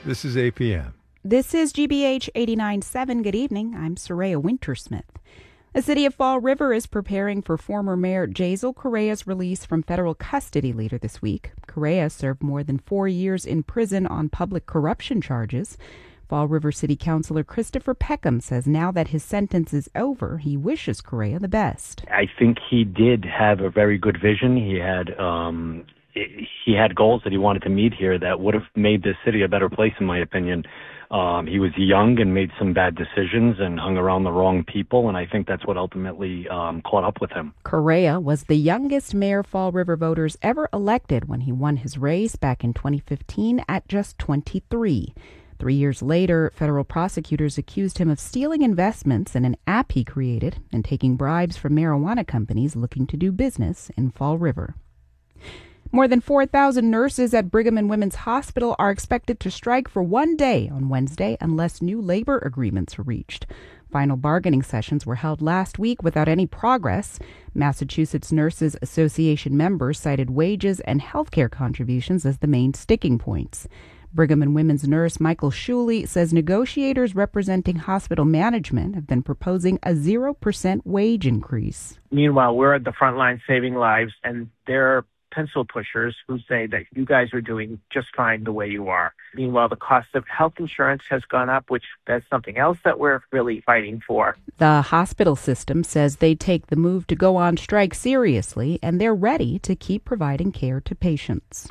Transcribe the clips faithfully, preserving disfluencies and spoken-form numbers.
This is A P M. This is G B H eighty-nine point seven. Good evening. I'm Soraya Wintersmith. The city of Fall River is preparing for former Mayor Jazel Correa's release from federal custody later this week. Correa served more than four years in prison on public corruption charges. Fall River City Councilor Christopher Peckham says now that his sentence is over, he wishes Correa the best. I think he did have a very good vision. He had um, he had goals that he wanted to meet here that would have made this city a better place, in my opinion. Um, he was young and made some bad decisions and hung around the wrong people, and I think that's what ultimately um, caught up with him. Correa was the youngest mayor Fall River voters ever elected when he won his race back in twenty fifteen at just twenty-three. Three years later, federal prosecutors accused him of stealing investments in an app he created and taking bribes from marijuana companies looking to do business in Fall River. More than four thousand nurses at Brigham and Women's Hospital are expected to strike for one day on Wednesday unless new labor agreements are reached. Final bargaining sessions were held last week without any progress. Massachusetts Nurses Association members cited wages and health care contributions as the main sticking points. Brigham and Women's nurse Michael Shuley says negotiators representing hospital management have been proposing a zero percent wage increase. Meanwhile, we're at the front line saving lives, and there are pencil pushers who say that you guys are doing just fine the way you are. Meanwhile, the cost of health insurance has gone up, which that's something else that we're really fighting for. The hospital system says they take the move to go on strike seriously, and they're ready to keep providing care to patients.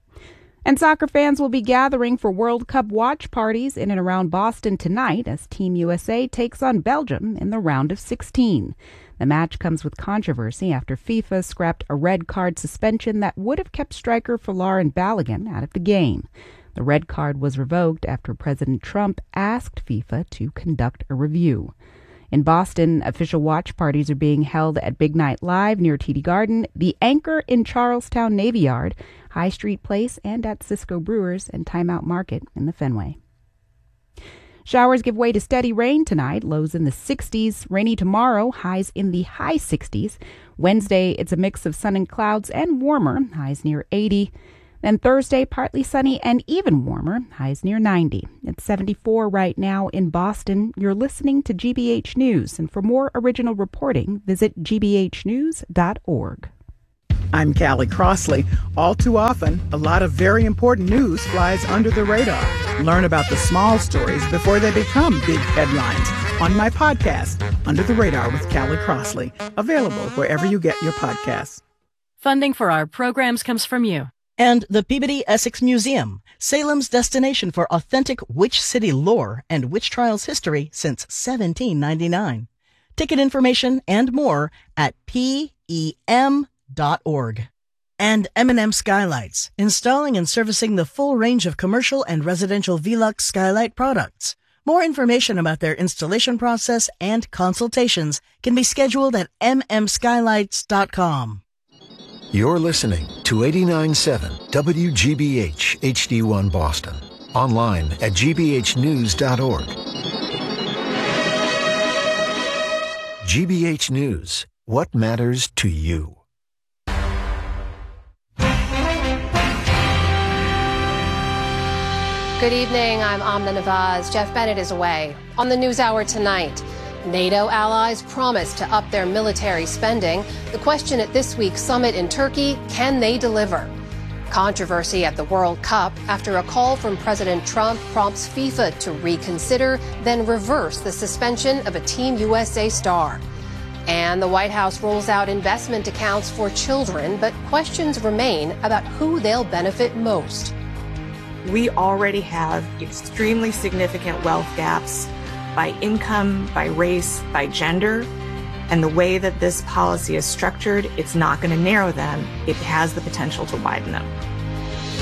And soccer fans will be gathering for World Cup watch parties in and around Boston tonight as Team U S A takes on Belgium in the round of sixteen. The match comes with controversy after FIFA scrapped a red card suspension that would have kept striker Folarin Balogun out of the game. The red card was revoked after President Trump asked FIFA to conduct a review. In Boston, official watch parties are being held at Big Night Live near T D Garden, The Anchor in Charlestown Navy Yard, High Street Place, and at Cisco Brewers and Timeout Market in the Fenway. Showers give way to steady rain tonight, lows in the sixties. Rainy tomorrow, highs in the high sixties. Wednesday, it's a mix of sun and clouds and warmer, highs near eighty. Then Thursday, partly sunny and even warmer, highs near ninety. It's seventy-four right now in Boston. You're listening to G B H News, and for more original reporting, visit g b h news dot org. I'm Callie Crossley. All too often, a lot of very important news flies under the radar. Learn about the small stories before they become big headlines on my podcast, Under the Radar with Callie Crossley, available wherever you get your podcasts. Funding for our programs comes from you. And the Peabody Essex Museum, Salem's destination for authentic witch city lore and witch trials history since seventeen ninety-nine. Ticket information and more at P E M dot org. And M and M Skylights, installing and servicing the full range of commercial and residential Velux skylight products. More information about their installation process and consultations can be scheduled at m m skylights dot com. You're listening to eighty-nine point seven W G B H H D one Boston. Online at g b h news dot org. G B H News. What matters to you? Good evening, I'm Amna Nawaz. Jeff Bennett is away. On the NewsHour tonight, NATO allies promise to up their military spending. The question at this week's summit in Turkey, can they deliver? Controversy at the World Cup after a call from President Trump prompts FIFA to reconsider, then reverse the suspension of a Team U S A star. And the White House rolls out investment accounts for children, but questions remain about who they'll benefit most. We already have extremely significant wealth gaps by income, by race, by gender. And the way that this policy is structured, it's not going to narrow them. It has the potential to widen them.